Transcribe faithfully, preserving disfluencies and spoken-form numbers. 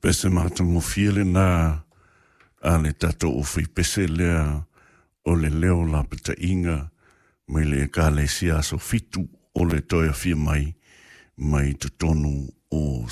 pese mata mo fiele na a le tato o fai pese lea o le leo la pata inga mai le ka le sia so fitu o le toia fia mai mai te tonu o